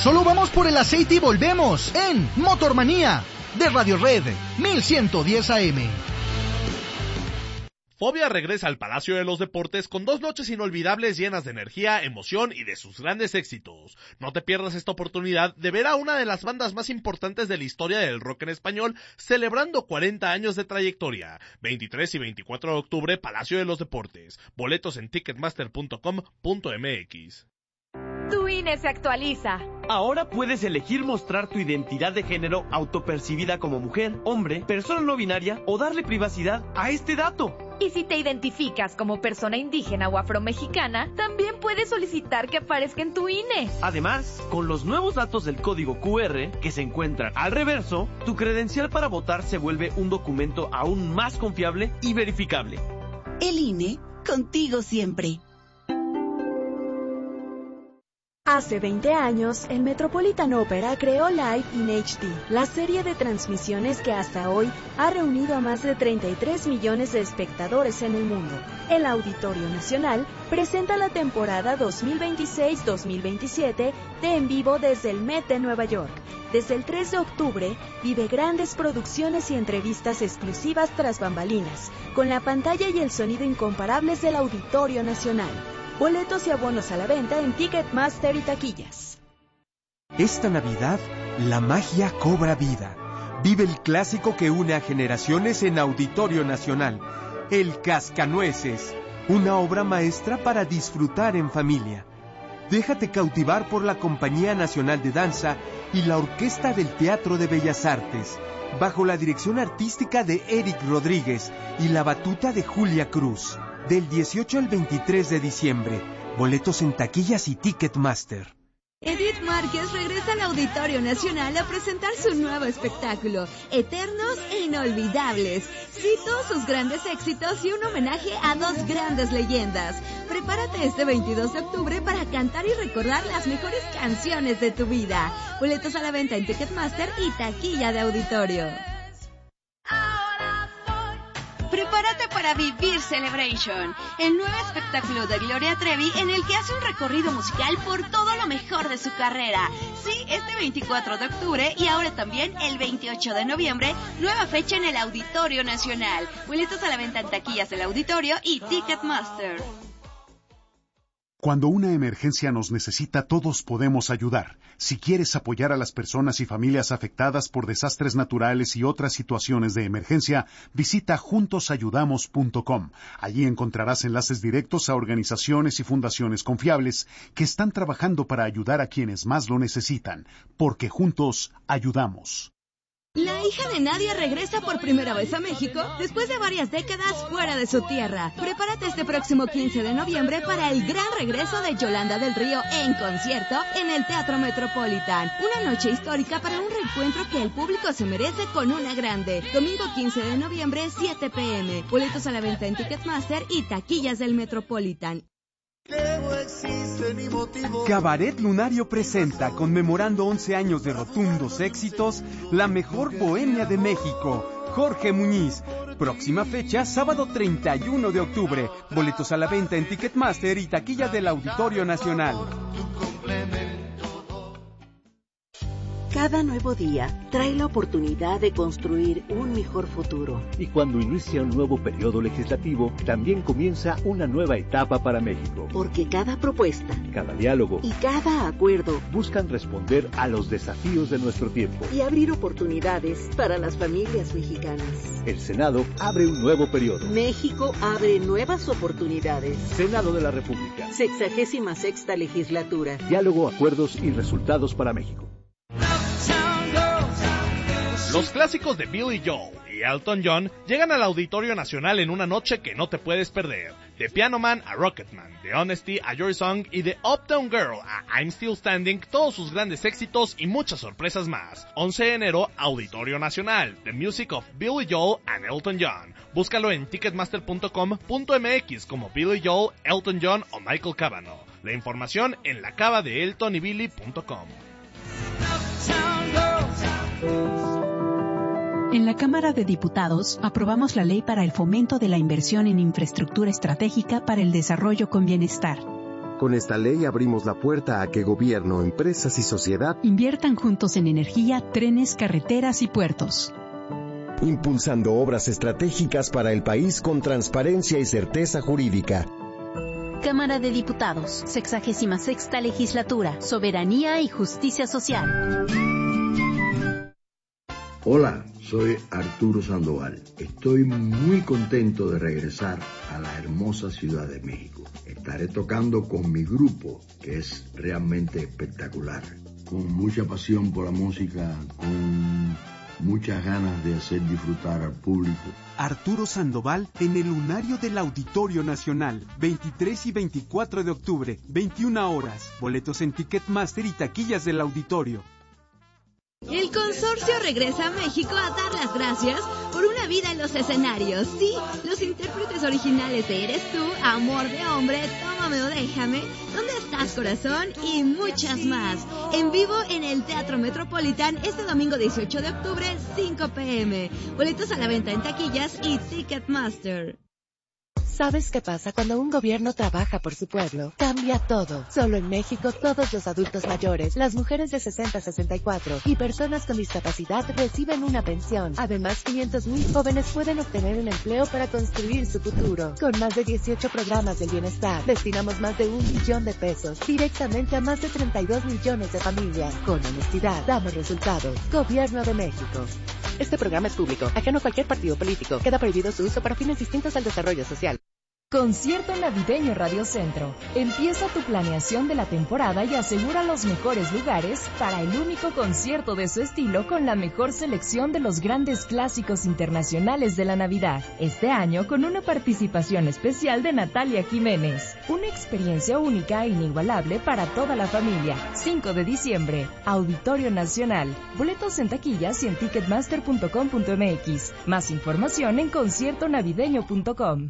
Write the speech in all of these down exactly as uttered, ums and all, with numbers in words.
Solo vamos por el aceite y volvemos en Motormanía de Radio Red mil ciento diez A M. Fobia regresa al Palacio de los Deportes con dos noches inolvidables llenas de energía, emoción y de sus grandes éxitos. No te pierdas esta oportunidad de ver a una de las bandas más importantes de la historia del rock en español celebrando cuarenta años de trayectoria. veintitrés y veinticuatro de octubre, Palacio de los Deportes. Boletos en ticketmaster punto com punto m x. Tu I N E se actualiza. Ahora puedes elegir mostrar tu identidad de género autopercibida como mujer, hombre, persona no binaria o darle privacidad a este dato. Y si te identificas como persona indígena o afromexicana, también puedes solicitar que aparezca en tu I N E. Además, con los nuevos datos del código Q R que se encuentran al reverso, tu credencial para votar se vuelve un documento aún más confiable y verificable. El I N E, contigo siempre. Hace veinte años, el Metropolitan Opera creó Live in H D, la serie de transmisiones que hasta hoy ha reunido a más de treinta y tres millones de espectadores en el mundo. El Auditorio Nacional presenta la temporada dos mil veintiséis dos mil veintisiete de En Vivo desde el Met de Nueva York. Desde el tres de octubre, vive grandes producciones y entrevistas exclusivas tras bambalinas, con la pantalla y el sonido incomparables del Auditorio Nacional. Boletos y abonos a la venta en Ticketmaster y taquillas. Esta Navidad, la magia cobra vida. Vive el clásico que une a generaciones en Auditorio Nacional, El Cascanueces, una obra maestra para disfrutar en familia. Déjate cautivar por la Compañía Nacional de Danza y la Orquesta del Teatro de Bellas Artes, bajo la dirección artística de Eric Rodríguez y la batuta de Julia Cruz. Del dieciocho al veintitrés de diciembre. Boletos en taquillas y Ticketmaster. Edith Márquez regresa al Auditorio Nacional a presentar su nuevo espectáculo, Eternos e Inolvidables. Cito sus grandes éxitos y un homenaje a dos grandes leyendas. Prepárate este veintidós de octubre para cantar y recordar las mejores canciones de tu vida. Boletos a la venta en Ticketmaster y taquilla de auditorio. Prepárate para Vivir Celebration, el nuevo espectáculo de Gloria Trevi en el que hace un recorrido musical por todo lo mejor de su carrera. Sí, este veinticuatro de octubre y ahora también el veintiocho de noviembre, nueva fecha en el Auditorio Nacional. Boletos a la venta en taquillas del Auditorio y Ticketmaster. Cuando una emergencia nos necesita, todos podemos ayudar. Si quieres apoyar a las personas y familias afectadas por desastres naturales y otras situaciones de emergencia, visita juntos ayudamos punto com. Allí encontrarás enlaces directos a organizaciones y fundaciones confiables que están trabajando para ayudar a quienes más lo necesitan, porque juntos ayudamos. La hija de Nadia regresa por primera vez a México después de varias décadas fuera de su tierra. Prepárate este próximo quince de noviembre para el gran regreso de Yolanda del Río en concierto en el Teatro Metropolitan. Una noche histórica para un reencuentro que el público se merece con una grande. Domingo quince de noviembre, siete pe eme. Boletos a la venta en Ticketmaster y taquillas del Metropolitan. Cabaret Lunario presenta, conmemorando once años de rotundos éxitos, la mejor bohemia de México, Jorge Muñiz. Próxima fecha, sábado treinta y uno de octubre. Boletos a la venta en Ticketmaster y taquilla del Auditorio Nacional. Cada nuevo día trae la oportunidad de construir un mejor futuro. Y cuando inicia un nuevo periodo legislativo, también comienza una nueva etapa para México. Porque cada propuesta, cada diálogo y cada acuerdo buscan responder a los desafíos de nuestro tiempo y abrir oportunidades para las familias mexicanas. El Senado abre un nuevo periodo. México abre nuevas oportunidades. Senado de la República. Sexagésima sexta legislatura. Diálogo, acuerdos y resultados para México. Los clásicos de Billy Joel y Elton John llegan al Auditorio Nacional en una noche que no te puedes perder. De Piano Man a Rocketman, de Honesty a Your Song y de Uptown Girl a I'm Still Standing, todos sus grandes éxitos y muchas sorpresas más. once de enero, Auditorio Nacional, The Music of Billy Joel and Elton John. Búscalo en ticketmaster punto com punto eme equis como Billy Joel, Elton John o Michael Cavanaugh. La información en la cava de elton y billy punto com. En la Cámara de Diputados aprobamos la Ley para el Fomento de la Inversión en Infraestructura Estratégica para el Desarrollo con Bienestar. Con esta ley abrimos la puerta a que gobierno, empresas y sociedad inviertan juntos en energía, trenes, carreteras y puertos. Impulsando obras estratégicas para el país con transparencia y certeza jurídica. Cámara de Diputados, sexagésima sexta legislatura, soberanía y justicia social. Hola, soy Arturo Sandoval. Estoy muy contento de regresar a la hermosa Ciudad de México. Estaré tocando con mi grupo, que es realmente espectacular. Con mucha pasión por la música, con muchas ganas de hacer disfrutar al público. Arturo Sandoval en el Lunario del Auditorio Nacional, veintitrés y veinticuatro de octubre, veintiuna horas. Boletos en Ticketmaster y taquillas del auditorio. El consorcio regresa a México a dar las gracias por una vida en los escenarios. Sí, los intérpretes originales de Eres Tú, Amor de Hombre, Tómame o Déjame, ¿Dónde estás, corazón? Y muchas más. En vivo en el Teatro Metropolitan este domingo dieciocho de octubre, cinco pe eme. Boletos a la venta en taquillas y Ticketmaster. ¿Sabes qué pasa cuando un gobierno trabaja por su pueblo? Cambia todo. Solo en México, todos los adultos mayores, las mujeres de sesenta a sesenta y cuatro y personas con discapacidad reciben una pensión. Además, quinientos mil jóvenes pueden obtener un empleo para construir su futuro. Con más de dieciocho programas del bienestar, destinamos más de un millón de pesos directamente a más de treinta y dos millones de familias. Con honestidad, damos resultados. Gobierno de México. Este programa es público, ajeno a cualquier partido político. Queda prohibido su uso para fines distintos al desarrollo social. Concierto Navideño Radio Centro. Empieza tu planeación de la temporada y asegura los mejores lugares para el único concierto de su estilo con la mejor selección de los grandes clásicos internacionales de la Navidad. Este año con una participación especial de Natalia Jiménez. Una experiencia única e inigualable para toda la familia. cinco de diciembre, Auditorio Nacional. Boletos en taquillas y en ticketmaster punto com punto eme equis. Más información en concierto navideño punto com.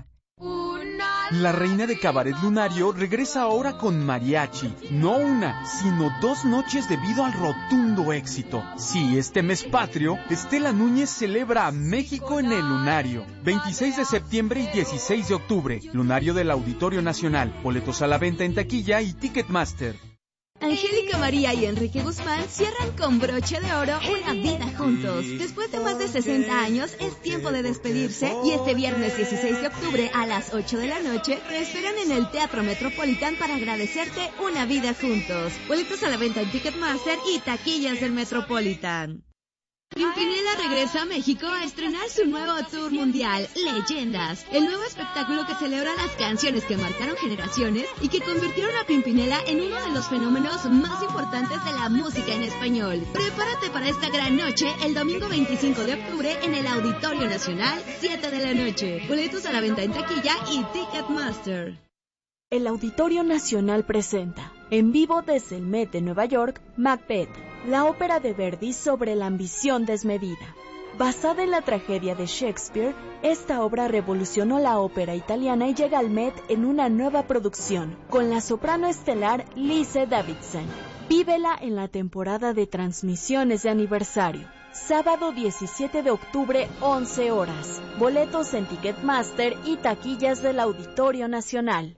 La reina de Cabaret Lunario regresa ahora con mariachi. No una, sino dos noches debido al rotundo éxito. Sí, este mes patrio, Estela Núñez celebra a México en el Lunario. veintiséis de septiembre y dieciséis de octubre. Lunario del Auditorio Nacional. Boletos a la venta en taquilla y Ticketmaster. Angélica María y Enrique Guzmán cierran con broche de oro una vida juntos. Después de más de sesenta años, es tiempo de despedirse y este viernes dieciséis de octubre a las ocho de la noche te esperan en el Teatro Metropolitan para agradecerte una vida juntos. Boletos a la venta en Ticketmaster y taquillas del Metropolitan. Pimpinela regresa a México a estrenar su nuevo tour mundial, Leyendas, el nuevo espectáculo que celebra las canciones que marcaron generaciones y que convirtieron a Pimpinela en uno de los fenómenos más importantes de la música en español. Prepárate para esta gran noche el domingo veinticinco de octubre en el Auditorio Nacional, siete de la noche. Boletos a la venta en taquilla y Ticketmaster. El Auditorio Nacional presenta, en vivo desde el Met de Nueva York, Macbeth, la ópera de Verdi sobre la ambición desmedida. Basada en la tragedia de Shakespeare, esta obra revolucionó la ópera italiana y llega al Met en una nueva producción, con la soprano estelar Lise Davidson. Vívela en la temporada de transmisiones de aniversario. Sábado diecisiete de octubre, once horas. Boletos en Ticketmaster y taquillas del Auditorio Nacional.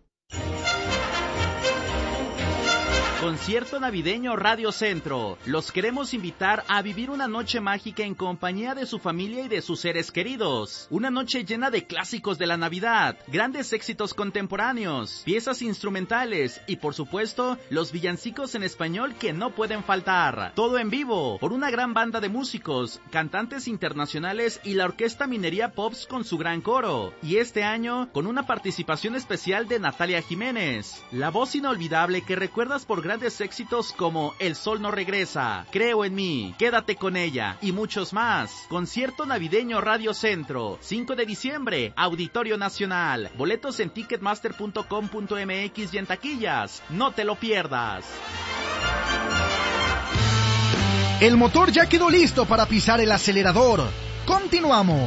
Concierto Navideño Radio Centro. Los queremos invitar a vivir una noche mágica en compañía de su familia y de sus seres queridos. Una noche llena de clásicos de la Navidad, grandes éxitos contemporáneos, piezas instrumentales y, por supuesto, los villancicos en español que no pueden faltar. Todo en vivo, por una gran banda de músicos, cantantes internacionales y la Orquesta Minería Pops con su gran coro. Y este año, con una participación especial de Natalia Jiménez, la voz inolvidable que recuerdas por grandes éxitos como El Sol No Regresa, Creo en Mí, Quédate con Ella y muchos más. Concierto Navideño Radio Centro, cinco de diciembre, Auditorio Nacional. Boletos en ticketmaster punto com punto eme equis y en taquillas. No te lo pierdas. El motor ya quedó listo para pisar el acelerador. Continuamos.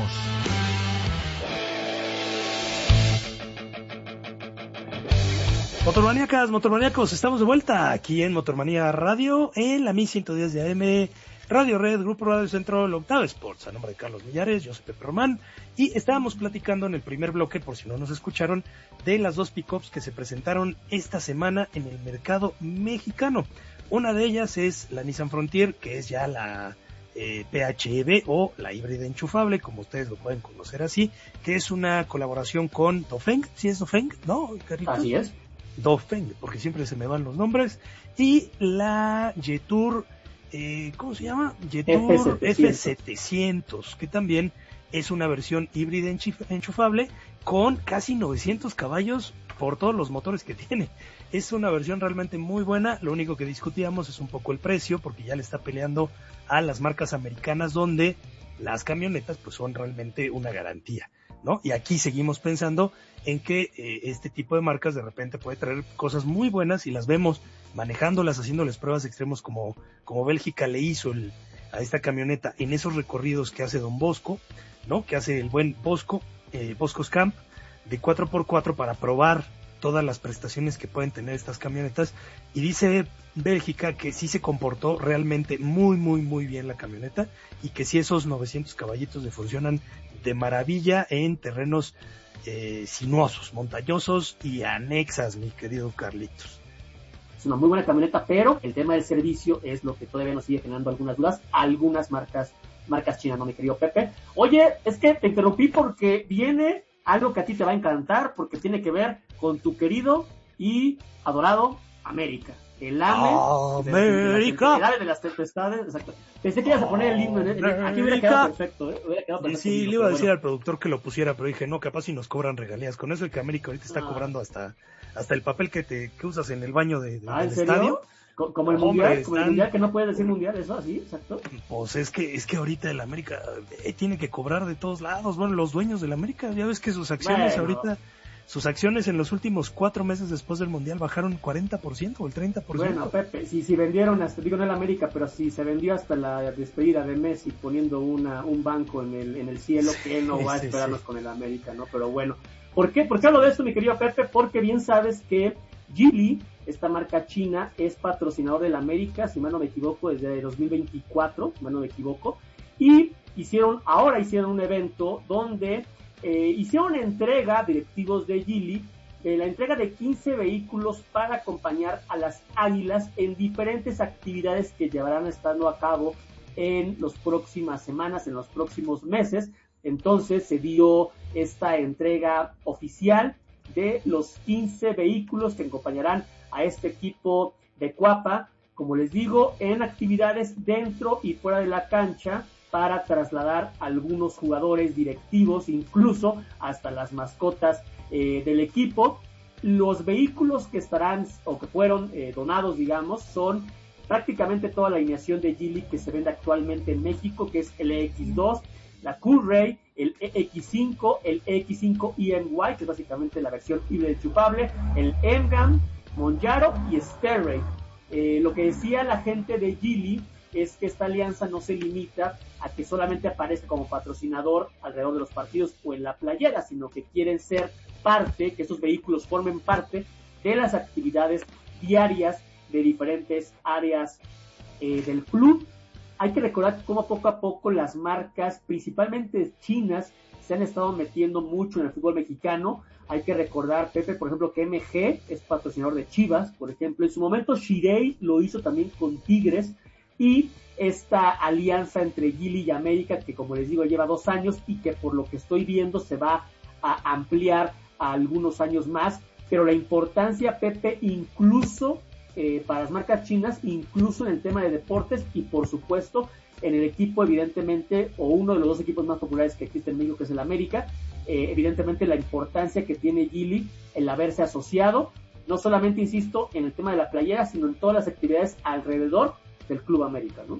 Motormaníacas, motormaníacos, estamos de vuelta aquí en Motormanía Radio, en la mil ciento diez de A M, Radio Red, Grupo Radio Centro, Octava Sports, a nombre de Carlos Millares, yo soy Pepe Román, y estábamos platicando en el primer bloque, por si no nos escucharon, de las dos pickups que se presentaron esta semana en el mercado mexicano. Una de ellas es la Nissan Frontier, que es ya la eh, P H E V o la híbrida enchufable, como ustedes lo pueden conocer así, que es una colaboración con Dongfeng, ¿sí es Dongfeng? ¿No, Carlitos? Así es. Dongfeng, porque siempre se me van los nombres, y la Jetour, eh, ¿cómo se llama? Jetour F setecientos, que también es una versión híbrida enchufable con casi novecientos caballos por todos los motores que tiene. Es una versión realmente muy buena. Lo único que discutíamos es un poco el precio, porque ya le está peleando a las marcas americanas, donde las camionetas pues son realmente una garantía, ¿no? Y aquí seguimos pensando en que eh, este tipo de marcas de repente puede traer cosas muy buenas y las vemos manejándolas, haciéndoles pruebas extremos como, como Bélgica le hizo el, a esta camioneta en esos recorridos que hace Don Bosco, ¿no? Que hace el buen Bosco, eh, Bosco's Camp, de cuatro por cuatro para probar todas las prestaciones que pueden tener estas camionetas, y dice Bélgica que sí se comportó realmente muy muy muy bien la camioneta, y que sí esos novecientos caballitos le funcionan de maravilla en terrenos eh, sinuosos, montañosos y anexas, mi querido Carlitos. Es una muy buena camioneta, pero el tema del servicio es lo que todavía nos sigue generando algunas dudas, algunas marcas marcas chinas, ¿no, mi querido Pepe? Oye, es que te interrumpí porque viene algo que a ti te va a encantar, porque tiene que ver con tu querido y adorado América. El AME. América. El AME de las tempestades, exacto. Pensé que ibas a poner el himno en el, aquí hubiera quedado perfecto, ¿eh? Hubiera quedado perfecto. Sí, le iba a decir bueno. al productor que lo pusiera, pero dije, no, capaz si nos cobran regalías. Con eso el que América ahorita está ah. cobrando hasta hasta el papel que te que usas en el baño de, de, ah, del ¿en serio? estadio. Como el mundial, Hombre, como el mundial que no puedes decir mundial, eso así, exacto. Pues es que es que ahorita el América eh, tiene que cobrar de todos lados. Bueno, los dueños del América, ya ves que sus acciones bueno. ahorita, sus acciones en los últimos cuatro meses después del mundial bajaron cuarenta por ciento o el treinta por ciento. Bueno, Pepe, si si vendieron hasta, digo no el América, pero si se vendió hasta la despedida de Messi poniendo una un banco en el en el cielo, que él no va a esperarnos sí, sí. con el América, ¿no? Pero bueno, ¿por qué? ¿Por qué hablo de esto, mi querido Pepe? Porque bien sabes que Geely, esta marca china, es patrocinador del América, si mal no me equivoco, desde dos mil veinticuatro, si mal no me equivoco, y hicieron, ahora hicieron un evento donde eh, hicieron entrega, directivos de Geely, de la entrega de quince vehículos para acompañar a las Águilas en diferentes actividades que llevarán estando a cabo en las próximas semanas, en los próximos meses. Entonces se dio esta entrega oficial de los quince vehículos que acompañarán a este equipo de Cuapa, como les digo, en actividades dentro y fuera de la cancha para trasladar a algunos jugadores directivos, incluso hasta las mascotas eh, del equipo. Los vehículos que estarán o que fueron eh, donados, digamos, son prácticamente toda la alineación de Geely que se vende actualmente en México, que es el E X dos, la Coolray, el E X cinco, el E X cinco E M Y, que es básicamente la versión híbrida enchufable, el M-Gam, Monjaro y Stairray. Eh, lo que decía la gente de Geely es que esta alianza no se limita a que solamente aparezca como patrocinador alrededor de los partidos o en la playera, sino que quieren ser parte, que estos vehículos formen parte de las actividades diarias de diferentes áreas eh, del club. Hay que recordar cómo poco a poco las marcas, principalmente chinas, se han estado metiendo mucho en el fútbol mexicano. Hay que recordar, Pepe, por ejemplo, que M G es patrocinador de Chivas, por ejemplo. En su momento, Shirei lo hizo también con Tigres. Y esta alianza entre Geely y América, que como les digo, lleva dos años y que por lo que estoy viendo se va a ampliar a algunos años más. Pero la importancia, Pepe, incluso eh, para las marcas chinas, incluso en el tema de deportes y, por supuesto, en el equipo, evidentemente, o uno de los dos equipos más populares que existe en México, que es el América, eh, evidentemente la importancia que tiene Geely el haberse asociado, no solamente, insisto, en el tema de la playera, sino en todas las actividades alrededor del Club América, ¿no?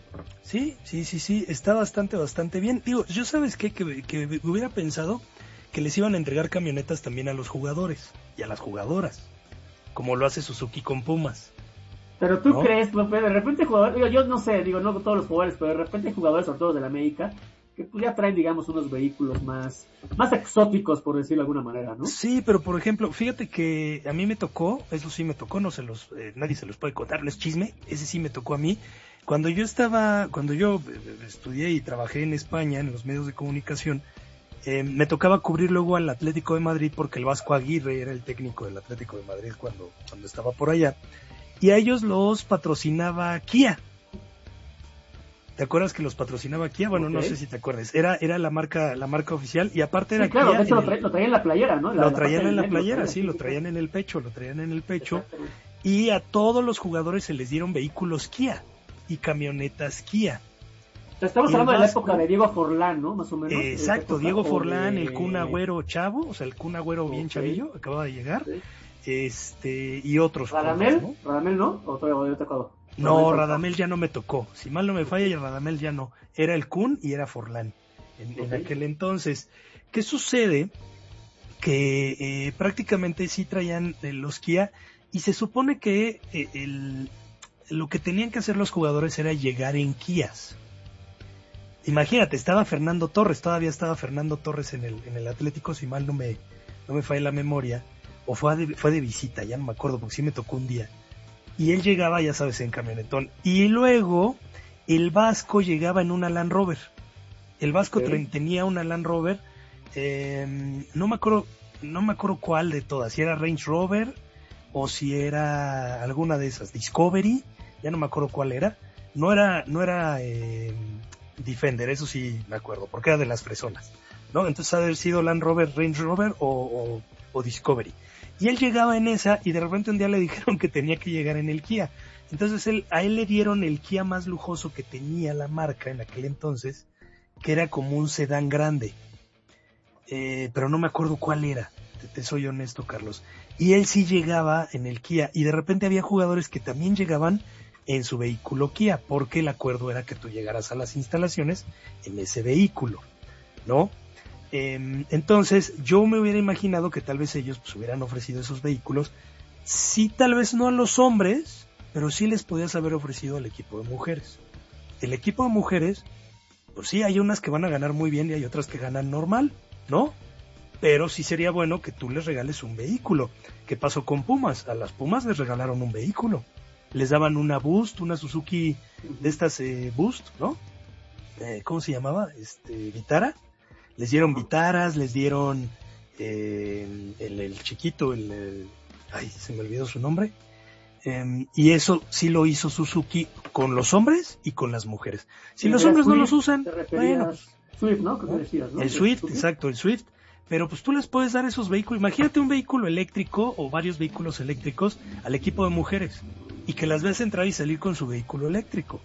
Sí, sí, sí, sí, está bastante, bastante bien. Digo, yo sabes qué, que, que hubiera pensado que les iban a entregar camionetas también a los jugadores y a las jugadoras, como lo hace Suzuki con Pumas. Pero tú ¿no? crees, Pepe, de repente jugadores, digo, yo no sé, digo, no todos los jugadores, pero de repente hay jugadores, sobre todo de la América, que que pues, ya traen, digamos, unos vehículos más, más exóticos, por decirlo de alguna manera, ¿no? Sí, pero por ejemplo, fíjate que a mí me tocó, eso sí me tocó, no se los, eh, nadie se los puede contar, no es chisme, ese sí me tocó a mí. Cuando yo estaba, cuando yo estudié y trabajé en España, en los medios de comunicación, eh, me tocaba cubrir luego al Atlético de Madrid porque el Vasco Aguirre era el técnico del Atlético de Madrid cuando, cuando estaba por allá. Y a ellos los patrocinaba Kia. ¿Te acuerdas que los patrocinaba Kia? Bueno, okay. No sé si te acuerdas. Era era la marca la marca oficial y aparte era sí, claro, Kia. De hecho lo, tra lo traían en la playera, ¿no? La, lo traían la en la playera, sí, lo traían en el pecho, lo traían en el pecho. Y a todos los jugadores se les dieron vehículos Kia y camionetas Kia. Estamos hablando Vasco, de la época de Diego Forlán, ¿no? Más o menos. Eh, exacto, Diego Forlán, de... el Kun Agüero chavo, o sea, el Kun Agüero okay. bien chavillo, acababa de llegar. Sí. Este, y otros. ¿Radamel? ¿no? ¿Radamel no? ¿O todavía te tocado? No, Radamel ya no me tocó. Si mal no me falla, y Radamel ya no. Era el Kun y era Forlán en, okay. en aquel entonces. ¿Qué sucede? Que eh, prácticamente sí traían eh, los Kia y se supone que eh, el, lo que tenían que hacer los jugadores era llegar en Kias. Imagínate, estaba Fernando Torres, todavía estaba Fernando Torres en el, en el Atlético, si mal no me, no me falla la memoria. O fue de, fue de visita, ya no me acuerdo, porque sí me tocó un día. Y él llegaba, ya sabes, en camionetón. Y luego, el Vasco llegaba en una Land Rover. El Vasco okay. tenía una Land Rover, eh, no me acuerdo, no me acuerdo cuál de todas, si era Range Rover, o si era alguna de esas, Discovery, ya no me acuerdo cuál era. No era, no era eh, Defender, eso sí me acuerdo, porque era de las fresonas, ¿no? Entonces ha de haber sido Land Rover, Range Rover o, o, o Discovery. Y él llegaba en esa y de repente un día le dijeron que tenía que llegar en el Kia. Entonces él, a él le dieron el Kia más lujoso que tenía la marca en aquel entonces, que era como un sedán grande. Eh, pero no me acuerdo cuál era, te, te soy honesto, Carlos. Y él sí llegaba en el Kia y de repente había jugadores que también llegaban en su vehículo Kia, porque el acuerdo era que tú llegaras a las instalaciones en ese vehículo, ¿no? Eh, entonces yo me hubiera imaginado que tal vez ellos pues hubieran ofrecido esos vehículos, sí, tal vez no a los hombres, pero sí les podías haber ofrecido al equipo de mujeres. El equipo de mujeres, pues sí, hay unas que van a ganar muy bien y hay otras que ganan normal, ¿no? Pero sí sería bueno que tú les regales un vehículo. ¿Qué pasó con Pumas? A las Pumas les regalaron un vehículo. Les daban una Boost, una Suzuki de estas eh, Boost, ¿no? Eh, ¿Cómo se llamaba? Este, Vitara. Les dieron Vitaras, les dieron eh, el, el chiquito, el, el... Ay, se me olvidó su nombre. Eh, y eso sí lo hizo Suzuki con los hombres y con las mujeres. Si los hombres Swift, no los usan, bueno. Swift, ¿no? ¿Cómo decías, no? El Swift, exacto, el Swift. Pero pues tú les puedes dar esos vehículos. Imagínate un vehículo eléctrico o varios vehículos eléctricos al equipo de mujeres y que las veas entrar y salir con su vehículo eléctrico,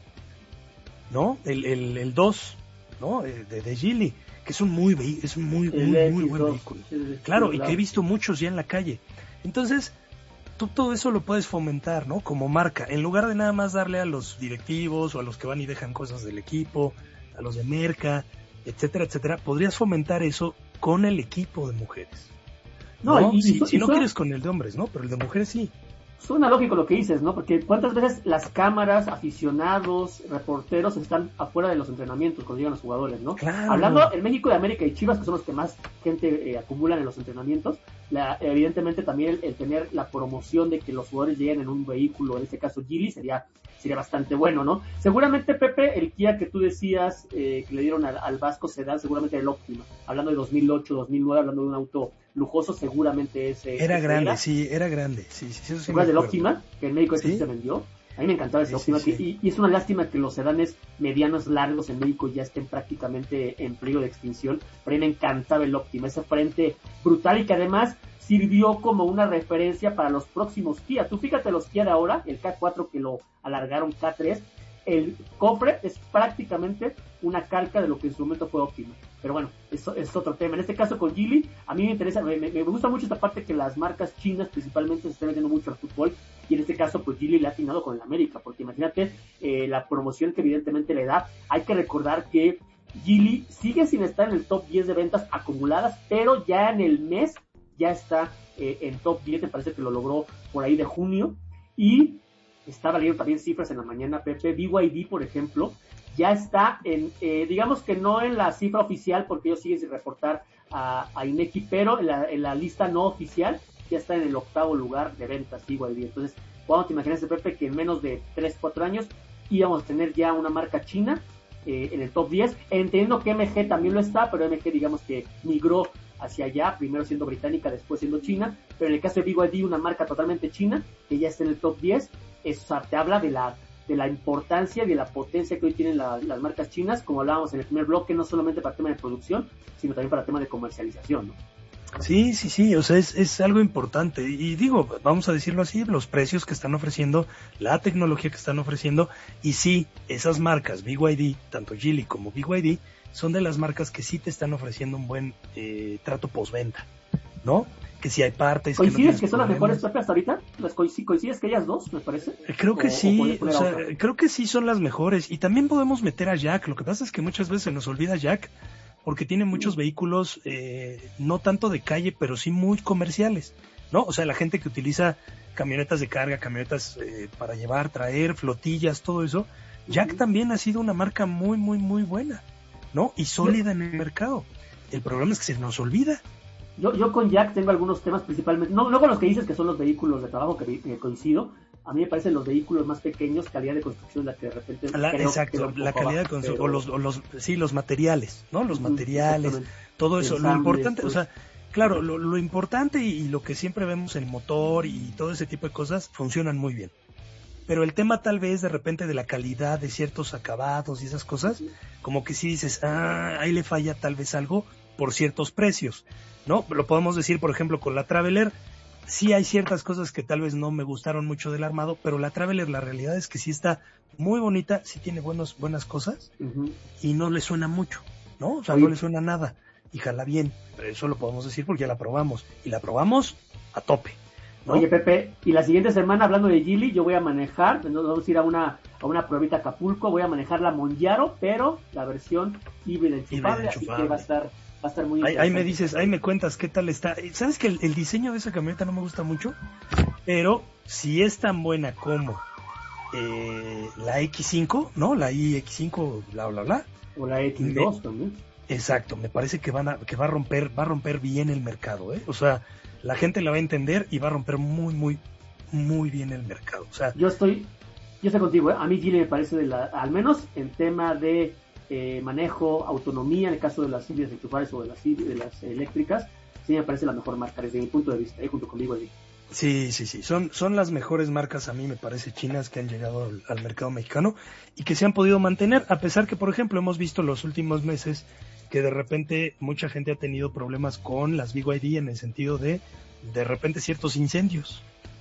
¿no? El el el dos, ¿no? De, de Geely, que es un muy es un muy muy, muy buen vehículo. Claro, y que he visto muchos ya en la calle. Entonces, tú todo eso lo puedes fomentar, ¿no? Como marca, en lugar de nada más darle a los directivos o a los que van y dejan cosas del equipo, a los de merca, etcétera, etcétera, podrías fomentar eso con el equipo de mujeres. No, ¿no? Y, si, y, si y no suena, quieres con el de hombres, ¿no? Pero el de mujeres sí. Suena lógico lo que dices, ¿no? Porque cuántas veces las cámaras, aficionados, reporteros están afuera de los entrenamientos cuando llegan los jugadores, ¿no? Claro. Hablando en México de América y Chivas, que son los que más gente eh, acumulan en los entrenamientos, la, evidentemente también el, el tener la promoción de que los jugadores lleguen en un vehículo, en este caso Geely, sería sería bastante bueno, ¿no? Seguramente, Pepe, el Kia que tú decías eh, que le dieron al, al Vasco Sedán, seguramente era el Optima. Hablando de dos mil ocho, dos mil nueve, hablando de un auto lujoso, seguramente ese... Era grande, era. sí, era grande. Sí, sí, eso sí. ¿Te acuerdas del Optima? Que en México ¿Sí? ese se vendió. A mí me encantaba ese sí, Optima. Sí, sí. Y, y es una lástima que los sedanes medianos largos en México ya estén prácticamente en peligro de extinción. Pero a mí me encantaba el Optima, ese frente brutal y que además sirvió como una referencia para los próximos Kia. Tú fíjate los Kia de ahora, el K cuatro que lo alargaron K tres, el cofre es prácticamente una calca de lo que en su momento fue Optima. Pero bueno, eso es otro tema. En este caso con Geely, a mí me interesa, me, me gusta mucho esta parte que las marcas chinas principalmente se están metiendo mucho al fútbol, y en este caso pues Geely le ha atinado con el América, porque imagínate eh, la promoción que evidentemente le da. Hay que recordar que Geely sigue sin estar en el top diez de ventas acumuladas, pero ya en el mes ya está eh, en top diez, me parece que lo logró por ahí de junio, y estaba leyendo también cifras en la mañana, Pepe. B Y D, por ejemplo, ya está en, eh, digamos que no en la cifra oficial, porque ellos siguen sin reportar a, a INEGI, pero en la, en la lista no oficial ya está en el octavo lugar de ventas B Y D. Entonces, ¿cuándo te imaginas, Pepe, que en menos de tres, cuatro años íbamos a tener ya una marca china eh, en el top diez? Entendiendo que M G también lo está, pero M G digamos que migró hacia allá, primero siendo británica, después siendo china, pero en el caso de B Y D, una marca totalmente china, que ya está en el top diez, eso te habla de la de la importancia y de la potencia que hoy tienen la, las marcas chinas, como hablábamos en el primer bloque, no solamente para el tema de producción, sino también para el tema de comercialización, ¿no? Sí, sí, sí, o sea, es, es algo importante. Y digo, vamos a decirlo así, los precios que están ofreciendo, la tecnología que están ofreciendo, y sí, esas marcas, B Y D, tanto Geely como B Y D, son de las marcas que sí te están ofreciendo un buen eh, trato postventa, ¿no? Que si hay partes... ¿Coincides que, no que son las mejores Pepe hasta ahorita? ¿Coincides que ellas dos, me parece? Creo que o, sí, o o sea, creo que sí son las mejores. Y también podemos meter a Jack. Lo que pasa es que muchas veces se nos olvida Jack, porque tiene muchos vehículos, eh, no tanto de calle, pero sí muy comerciales, ¿no? O sea, la gente que utiliza camionetas de carga, camionetas eh, para llevar, traer, flotillas, todo eso. Jack uh-huh. también ha sido una marca muy, muy, muy buena, ¿no? Y sólida en el mercado. El problema es que se nos olvida. Yo, yo con Jack tengo algunos temas principalmente, no, no con los que dices que son los vehículos de trabajo que, que coincido. A mí me parecen los vehículos más pequeños, calidad de construcción, la que de repente... La, creo exacto, que la calidad de construcción, pero... o, los, o los, sí, los materiales, ¿no? Los uh-huh, materiales, todo eso. Lo importante, pues. o sea, claro, lo, lo importante y, y lo que siempre vemos, el motor y todo ese tipo de cosas, funcionan muy bien. Pero el tema tal vez de repente de la calidad de ciertos acabados y esas cosas, como que sí dices, ah, ahí le falla tal vez algo por ciertos precios, ¿no? Lo podemos decir, por ejemplo, con la Traveler, sí hay ciertas cosas que tal vez no me gustaron mucho del armado, pero la Traveler, la realidad es que sí está muy bonita, sí tiene buenos, buenas cosas, uh-huh. y no le suena mucho, ¿no? O sea, Oye. no le suena nada, y jala bien, pero eso lo podemos decir porque ya la probamos, y la probamos a tope, ¿no? Oye, Pepe, y la siguiente semana, hablando de Geely, yo voy a manejar, nos vamos a ir a una, a una pruebita a Acapulco, voy a manejar la Monjaro, pero la versión híbrida enchufable, así que va a estar... Va a estar muy ahí, ahí me dices, ahí me cuentas qué tal está. ¿Sabes que el, el diseño de esa camioneta no me gusta mucho? Pero si es tan buena como eh, la X cinco, ¿no? La i X cinco, bla, bla, bla. O la X dos me, también. Exacto, me parece que van a, que va a romper, va a romper bien el mercado, ¿eh? O sea, la gente la va a entender y va a romper muy, muy, muy bien el mercado. O sea, yo estoy, yo estoy contigo, ¿eh? A mí Geely me parece de la, al menos en tema de Eh, manejo, autonomía, en el caso de las híbridas enchufables o de las, de las eléctricas, sí me parece la mejor marca desde mi punto de vista, ahí junto conmigo. Allí. Sí, sí, sí, son, son las mejores marcas, a mí me parece, chinas que han llegado al, al mercado mexicano y que se han podido mantener, a pesar que, por ejemplo, hemos visto los últimos meses que de repente mucha gente ha tenido problemas con las B Y D en el sentido de, de repente, ciertos incendios.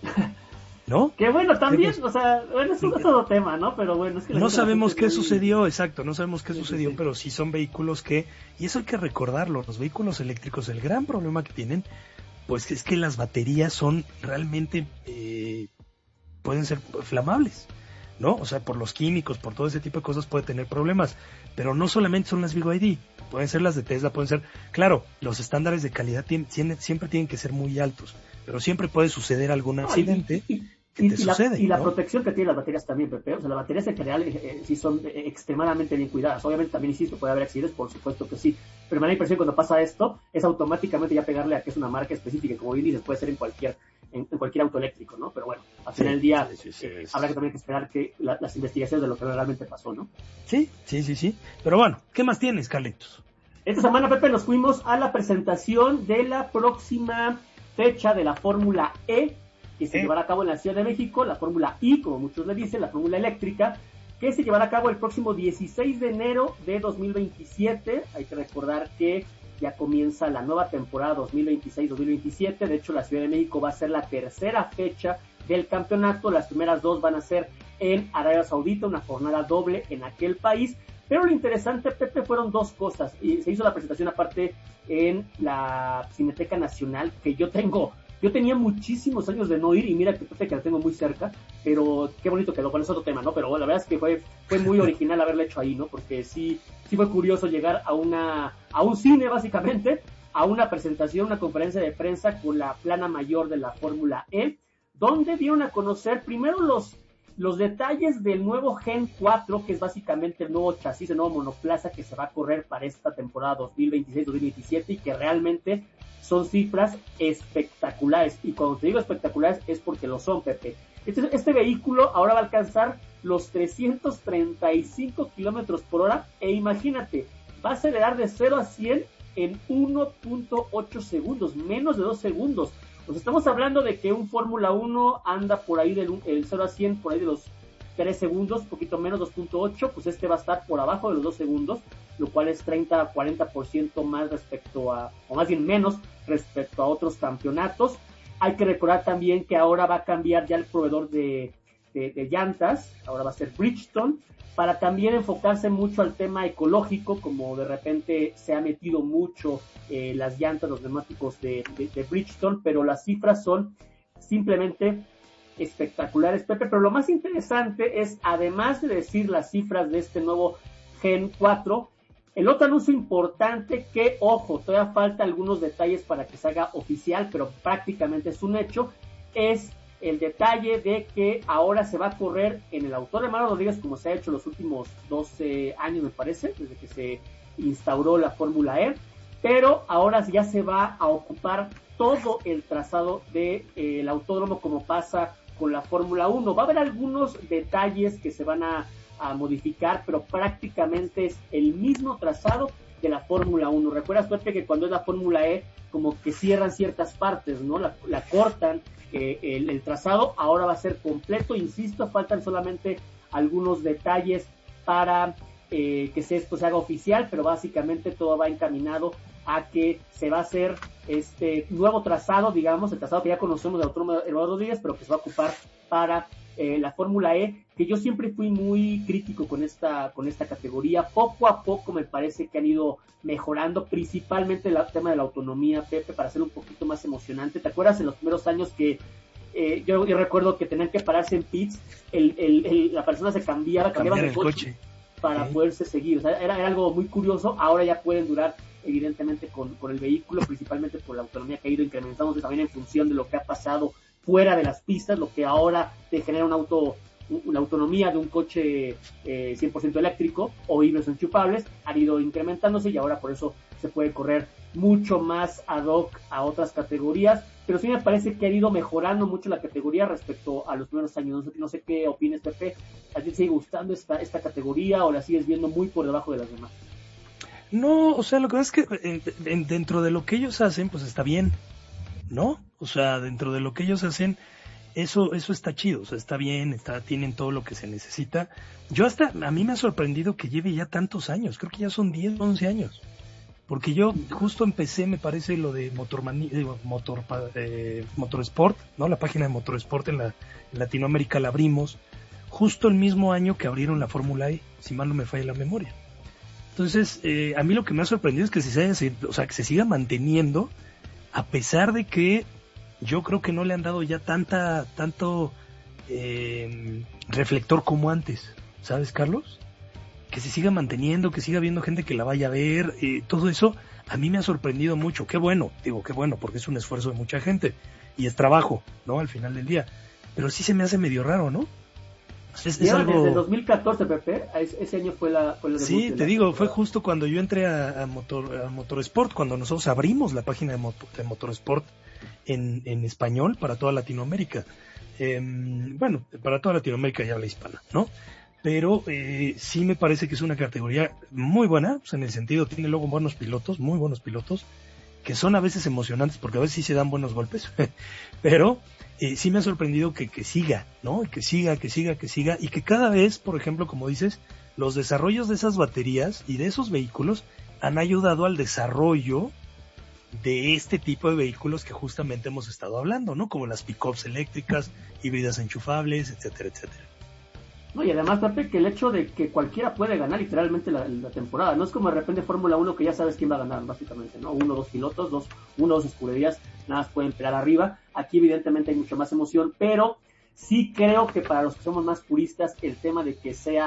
¿No? Que bueno, también, o sea, bueno, es otro tema, ¿no? Pero bueno, es que... No sabemos qué sucedió, exacto, no sabemos qué sí, sucedió, sí, sí. Pero sí son vehículos que, y eso hay que recordarlo, los vehículos eléctricos, el gran problema que tienen, pues es que las baterías son realmente, eh, pueden ser flamables, ¿no? O sea, por los químicos, por todo ese tipo de cosas puede tener problemas, pero no solamente son las B Y D, pueden ser las de Tesla, pueden ser, claro, los estándares de calidad tienen, tienen, siempre tienen que ser muy altos, pero siempre puede suceder algún accidente no, y, y, que y, te y sucede. La, y la ¿no? protección que tienen las baterías también, Pepe, o sea, las baterías en general eh, eh, sí son eh, extremadamente bien cuidadas. Obviamente también, insisto, puede haber accidentes, por supuesto que sí, pero me da la impresión que cuando pasa esto, es automáticamente ya pegarle a que es una marca específica, y como bien dices, puede ser en cualquier en, en cualquier auto eléctrico, ¿no? Pero bueno, al final del día sí, sí, sí, eh, sí, habrá que también que esperar que la, las investigaciones de lo que realmente pasó, ¿no? Sí, sí, sí, sí. Pero bueno, ¿qué más tienes, Carlitos? Esta semana, Pepe, nos fuimos a la presentación de la próxima fecha de la Fórmula E, que se ¿Eh? llevará a cabo en la Ciudad de México, la Fórmula I, como muchos le dicen, la Fórmula Eléctrica, que se llevará a cabo el próximo dieciséis de enero de dos mil veintisiete. Hay que recordar que ya comienza la nueva temporada dos mil veintiséis dos mil veintisiete, de hecho la Ciudad de México va a ser la tercera fecha del campeonato, las primeras dos van a ser en Arabia Saudita, una jornada doble en aquel país. Pero lo interesante, Pepe, fueron dos cosas. Y se hizo la presentación aparte en la Cineteca Nacional, que yo tengo, yo tenía muchísimos años de no ir, y mira que Pepe que la tengo muy cerca, pero qué bonito quedó, bueno, es otro tema, ¿no? Pero bueno, la verdad es que fue, fue muy original haberlo hecho ahí, ¿no? Porque sí, sí fue curioso llegar a una, a un cine básicamente, a una presentación, una conferencia de prensa con la plana mayor de la Fórmula E, donde dieron a conocer primero los los detalles del nuevo Gen cuatro, que es básicamente el nuevo chasis, el nuevo monoplaza que se va a correr para esta temporada dos mil veintiséis dos mil veintisiete y que realmente son cifras espectaculares. Y cuando te digo espectaculares es porque lo son, Pepe. Este, este vehículo ahora va a alcanzar los trescientos treinta y cinco kilómetros por hora e imagínate, va a acelerar de cero a cien en uno punto ocho segundos, menos de dos segundos. Pues estamos hablando de que un Fórmula uno anda por ahí del el cero a cien, por ahí de los tres segundos, poquito menos, dos punto ocho, pues este va a estar por abajo de los dos segundos, lo cual es treinta a cuarenta por ciento más respecto a, o más bien menos respecto a otros campeonatos. Hay que recordar también que ahora va a cambiar ya el proveedor de, de, de llantas, ahora va a ser Bridgestone, para también enfocarse mucho al tema ecológico, como de repente se ha metido mucho eh, las llantas, los neumáticos de, de, de Bridgestone, pero las cifras son simplemente espectaculares, Pepe. Pero lo más interesante es, además de decir las cifras de este nuevo Gen cuatro, el otro anuncio importante que, ojo, todavía falta algunos detalles para que se haga oficial, pero prácticamente es un hecho, es el detalle de que ahora se va a correr en el Autódromo Hermano Rodríguez, como se ha hecho los últimos doce años, me parece, desde que se instauró la Fórmula E, pero ahora ya se va a ocupar todo el trazado del de, eh, autódromo, como pasa con la Fórmula uno. Va a haber algunos detalles que se van a, a modificar, pero prácticamente es el mismo trazado de la Fórmula uno. ¿Recuerdas, Pepe, que cuando es la Fórmula E, como que cierran ciertas partes, ¿no? La, la cortan, eh, el, el trazado ahora va a ser completo, insisto, faltan solamente algunos detalles para eh, que se, esto se haga oficial, pero básicamente todo va encaminado a que se va a hacer este nuevo trazado, digamos, el trazado que ya conocemos del Autódromo Hermano Rodríguez, pero que se va a ocupar para eh, la Fórmula E, que yo siempre fui muy crítico con esta con esta categoría. Poco a poco me parece que han ido mejorando, principalmente el tema de la autonomía, Pepe, para hacerlo un poquito más emocionante. ¿Te acuerdas en los primeros años que eh, yo, yo recuerdo que tenían que pararse en pits, el, el, el, la persona se cambiaba, cambiaba de coche, coche para sí. poderse seguir? O sea, era, era algo muy curioso. Ahora ya pueden durar evidentemente con, con el vehículo, principalmente por la autonomía que ha ido incrementándose también en función de lo que ha pasado fuera de las pistas, lo que ahora te genera un auto, una autonomía de un coche eh, cien por ciento eléctrico o híbridos enchufables, ha ido incrementándose y ahora por eso se puede correr mucho más ad hoc a otras categorías, pero sí me parece que ha ido mejorando mucho la categoría respecto a los primeros años. No sé, no sé qué opinas, Pepe. ¿A ti te sigue gustando esta, esta categoría o la sigues viendo muy por debajo de las demás? No, o sea, lo que pasa es que en, en, dentro de lo que ellos hacen, pues está bien, ¿no? O sea, dentro de lo que ellos hacen, eso eso está chido, o sea, está bien, está tienen todo lo que se necesita. Yo hasta, a mí me ha sorprendido que lleve ya tantos años, creo que ya son diez, once años, porque yo justo empecé, me parece, lo de Motormani, eh, Motor, eh, Motorsport, ¿no? La página de Motorsport en, la, en Latinoamérica la abrimos justo el mismo año que abrieron la Fórmula E, si mal no me falla la memoria. Entonces, eh, a mí lo que me ha sorprendido es que se, haya, o sea, que se siga manteniendo, a pesar de que yo creo que no le han dado ya tanta, tanto eh, reflector como antes, ¿sabes, Carlos? Que se siga manteniendo, que siga habiendo gente que la vaya a ver, eh, todo eso a mí me ha sorprendido mucho. Qué bueno, digo, qué bueno, porque es un esfuerzo de mucha gente y es trabajo, ¿no? Al final del día. Pero sí se me hace medio raro, ¿no? Es, es algo... Desde dos mil catorce, Pepe, ese año fue la... Fue la sí, te la... digo, fue justo cuando yo entré a, a, Motor, a Motorsport, cuando nosotros abrimos la página de, Motor, de Motorsport en, en español para toda Latinoamérica. Eh, bueno, para toda Latinoamérica y habla hispana, ¿no? Pero eh, sí me parece que es una categoría muy buena, pues en el sentido, tiene luego buenos pilotos, muy buenos pilotos, que son a veces emocionantes, porque a veces sí se dan buenos golpes, pero... Eh, sí me ha sorprendido que, que siga, ¿no? Que siga, que siga, que siga, y que cada vez, por ejemplo, como dices, los desarrollos de esas baterías y de esos vehículos han ayudado al desarrollo de este tipo de vehículos que justamente hemos estado hablando, ¿no? Como las pick-ups eléctricas, híbridas enchufables, etcétera, etcétera. No, y además, Pepe, que el hecho de que cualquiera puede ganar literalmente la, la temporada, no es como de repente Fórmula uno que ya sabes quién va a ganar, básicamente, ¿no? Uno, dos pilotos, dos, uno, dos escuderías, nada más pueden pelear arriba. Aquí evidentemente hay mucho más emoción, pero sí creo que para los que somos más puristas, el tema de que sea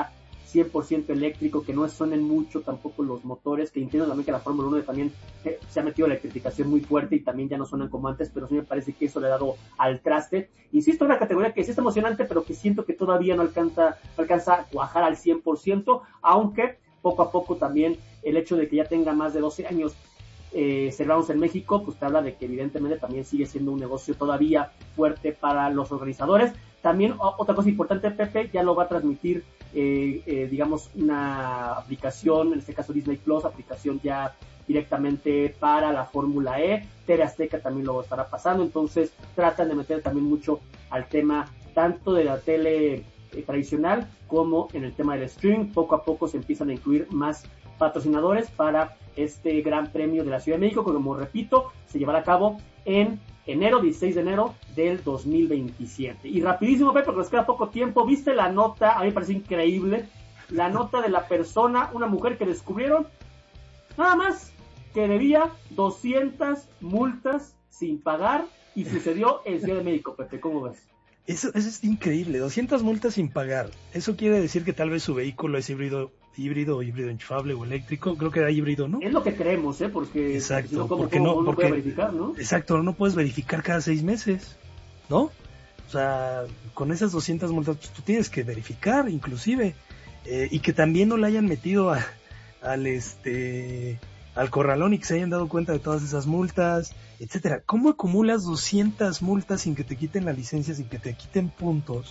cien por ciento eléctrico, que no suenen mucho tampoco los motores, que entiendo también que la Fórmula uno también eh, se ha metido la electrificación muy fuerte y también ya no suenan como antes, pero sí me parece que eso le ha dado al traste. Insisto, una categoría que sí está emocionante, pero que siento que todavía no alcanza, no alcanza a cuajar al cien por ciento, aunque poco a poco también el hecho de que ya tenga más de doce años eh, celebrados en México, pues te habla de que evidentemente también sigue siendo un negocio todavía fuerte para los organizadores. También otra cosa importante, Pepe, ya lo va a transmitir, eh, eh, digamos, una aplicación, en este caso Disney Plus, aplicación ya directamente para la Fórmula E. T V Azteca también lo estará pasando, entonces tratan de meter también mucho al tema tanto de la tele eh, tradicional como en el tema del streaming. Poco a poco se empiezan a incluir más patrocinadores para este Gran Premio de la Ciudad de México, que, como repito, se llevará a cabo en enero, dieciséis de enero del dos mil veintisiete. Y rapidísimo, Pepe, porque nos queda poco tiempo, ¿viste la nota? A mí me parece increíble, la nota de la persona, una mujer que descubrieron, nada más, que debía doscientas multas sin pagar, y sucedió en Ciudad de México, Pepe, ¿cómo ves? Eso, eso es increíble, doscientas multas sin pagar. Eso quiere decir que tal vez su vehículo es híbrido, híbrido o híbrido enchufable o eléctrico. Creo que era híbrido, ¿no? Es lo que creemos, ¿eh? Porque exacto, si no, ¿cómo, porque cómo, no, cómo porque, puede verificar, ¿no? Exacto, no puedes verificar cada seis meses, ¿no? O sea, con esas doscientas multas, pues, tú tienes que verificar, inclusive, eh, y que también no le hayan metido a, al este... al corralón y que se hayan dado cuenta de todas esas multas, etcétera. ¿Cómo acumulas doscientas multas sin que te quiten la licencia, sin que te quiten puntos?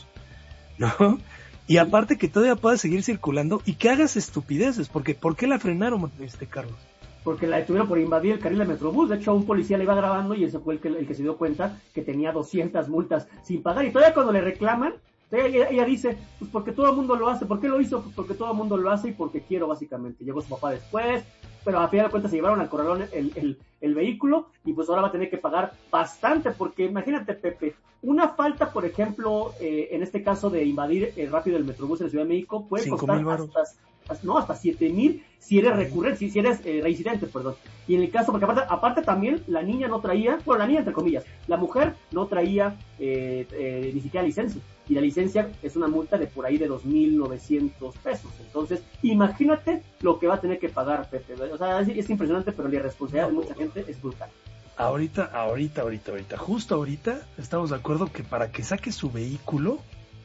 ¿No? Y aparte que todavía puedas seguir circulando y que hagas estupideces, porque ¿por qué la frenaron, este Carlos? Porque la detuvieron por invadir el carril de Metrobús. De hecho, un policía le iba grabando y ese fue el que, el que se dio cuenta que tenía doscientas multas sin pagar. Y todavía cuando le reclaman, ella, ella dice, pues porque todo el mundo lo hace. ¿Por qué lo hizo? Pues porque todo el mundo lo hace y porque quiero, básicamente. Llegó su papá después, pero a final de cuentas se llevaron al corralón el, el, el vehículo y pues ahora va a tener que pagar bastante, porque imagínate, Pepe, una falta, por ejemplo, eh, en este caso de invadir el rápido del Metrobús en la Ciudad de México, puede costar hasta, hasta, no, hasta siete mil si eres recurrente, si, si eres eh, reincidente, perdón. Y en el caso, porque aparte, aparte también la niña no traía, bueno, la niña entre comillas, la mujer no traía eh, eh, ni siquiera licencia. Y la licencia es una multa de por ahí de dos mil novecientos pesos. Entonces, imagínate lo que va a tener que pagar, Pepe. O sea, es, es impresionante, pero la irresponsabilidad de mucha gente es brutal. Ahorita, ahorita, ahorita, ahorita, justo ahorita, estamos de acuerdo que para que saque su vehículo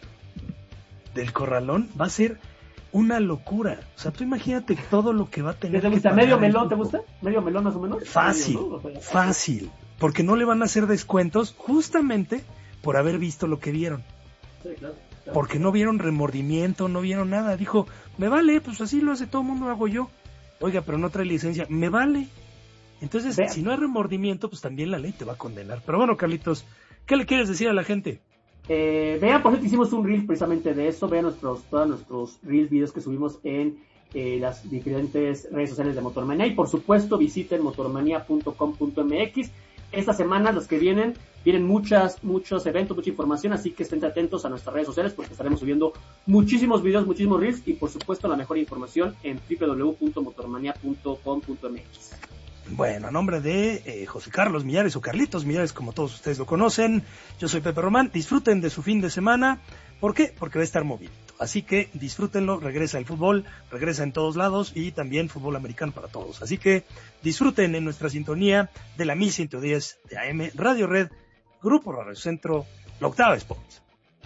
del corralón va a ser una locura. O sea, tú imagínate todo lo que va a tener ¿Te gusta? ¿Medio melón te gusta? ¿Medio melón más o menos? Fácil, medio, ¿no? O sea, fácil. Porque no le van a hacer descuentos justamente por haber visto lo que vieron. Sí, claro, claro. Porque no vieron remordimiento, no vieron nada. Dijo, me vale, pues así lo hace todo el mundo, lo hago yo. Oiga, pero no trae licencia, me vale. Entonces, Vean. si no hay remordimiento, pues también la ley te va a condenar. Pero bueno, Carlitos, ¿qué le quieres decir a la gente? Eh, vean, por cierto, hicimos un reel precisamente de eso. Vean nuestros, todos nuestros reels, videos que subimos en eh, las diferentes redes sociales de Motormanía. Y por supuesto, visiten motormanía punto com punto m x. Esta semana, los que vienen, vienen muchas, muchos eventos, mucha información, así que estén atentos a nuestras redes sociales porque estaremos subiendo muchísimos videos, muchísimos reels y por supuesto la mejor información en doble u doble u doble u punto motormanía punto com punto m x. Bueno, a nombre de eh, José Carlos Millares o Carlitos Millares, como todos ustedes lo conocen, yo soy Pepe Román. Disfruten de su fin de semana. ¿Por qué? Porque va a estar movido. Así que disfrútenlo, regresa el fútbol, regresa en todos lados y también fútbol americano para todos. Así que disfruten en nuestra sintonía de la mil ciento diez de A M, Radio Red, Grupo Radio Centro, la Octava Sports.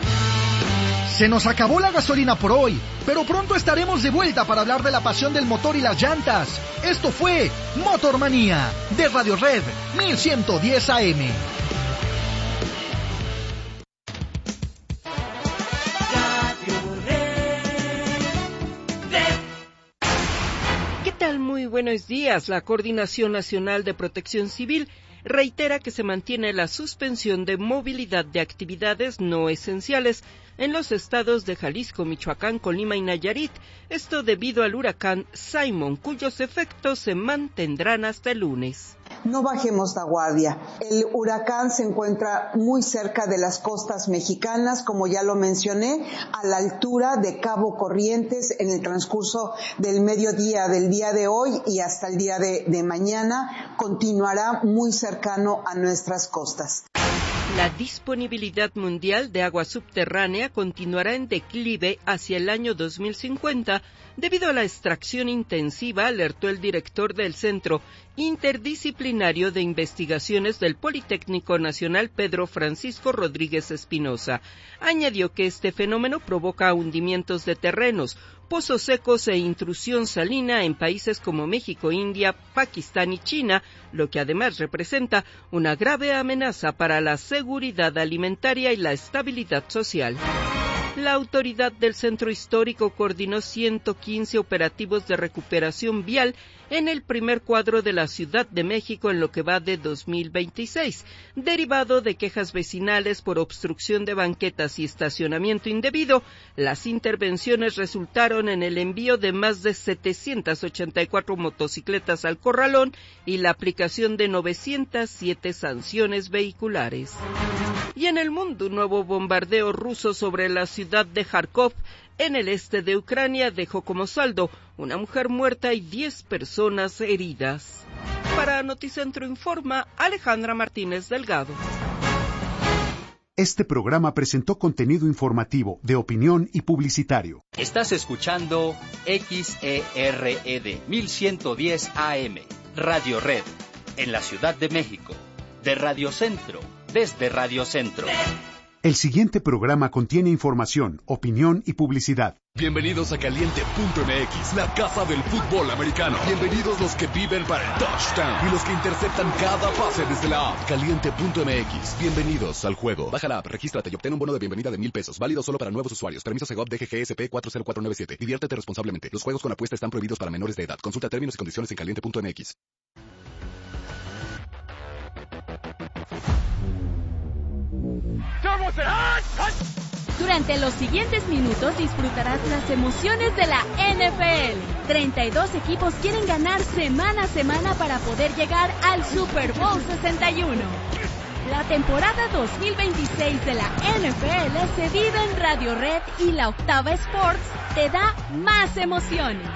Se nos acabó la gasolina por hoy, pero pronto estaremos de vuelta para hablar de la pasión del motor y las llantas. Esto fue Motormanía de Radio Red mil ciento diez A M. ¿Qué tal? Muy buenos días. La Coordinación Nacional de Protección Civil reitera que se mantiene la suspensión de movilidad de actividades no esenciales en los estados de Jalisco, Michoacán, Colima y Nayarit, esto debido al huracán Simon, cuyos efectos se mantendrán hasta el lunes. No bajemos la guardia. El huracán se encuentra muy cerca de las costas mexicanas, como ya lo mencioné, a la altura de Cabo Corrientes en el transcurso del mediodía del día de hoy y hasta el día de, de mañana continuará muy cercano a nuestras costas. La disponibilidad mundial de agua subterránea continuará en declive hacia el año dos mil cincuenta debido a la extracción intensiva, alertó el director del Centro Interdisciplinario de Investigaciones del Politécnico Nacional, Pedro Francisco Rodríguez Espinosa. Añadió que este fenómeno provoca hundimientos de terrenos, pozos secos e intrusión salina en países como México, India, Pakistán y China, lo que además representa una grave amenaza para la seguridad alimentaria y la estabilidad social. La autoridad del centro histórico coordinó ciento quince operativos de recuperación vial en el primer cuadro de la Ciudad de México en lo que va de dos mil veintiséis, derivado de quejas vecinales por obstrucción de banquetas y estacionamiento indebido. Las intervenciones resultaron en el envío de más de setecientas ochenta y cuatro motocicletas al corralón y la aplicación de novecientas siete sanciones vehiculares. Y en el mundo, un nuevo bombardeo ruso sobre la ciudad de Kharkov, en el este de Ucrania, dejó como saldo una mujer muerta y diez personas heridas. Para Noticentro Informa, Alejandra Martínez Delgado. Este programa presentó contenido informativo, de opinión y publicitario. Estás escuchando X E R E D mil ciento diez A M, Radio Red, en la Ciudad de México, de Radio Centro, desde Radio Centro. El siguiente programa contiene información, opinión y publicidad. Bienvenidos a Caliente punto M X, la casa del fútbol americano. Bienvenidos los que viven para el touchdown y los que interceptan cada pase desde la app. Caliente punto M X, bienvenidos al juego. Baja la app, regístrate y obtén un bono de bienvenida de mil pesos, válido solo para nuevos usuarios. Permiso Segov D G G S P cuatro cero cuatro nueve siete. Diviértete responsablemente. Los juegos con apuesta están prohibidos para menores de edad. Consulta términos y condiciones en Caliente punto M X. Durante los siguientes minutos disfrutarás las emociones de la N F L. treinta y dos equipos quieren ganar semana a semana para poder llegar al Super Bowl sesenta y uno. La temporada dos mil veintiséis de la N F L se vive en Radio Red y la Octava Sports te da más emociones.